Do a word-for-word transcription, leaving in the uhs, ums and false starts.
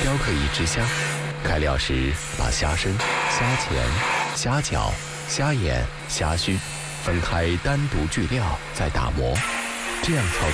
雕刻一只虾，开料时把虾身、虾钳、虾脚、虾眼、虾须分开单独锯料，再打磨，这样操作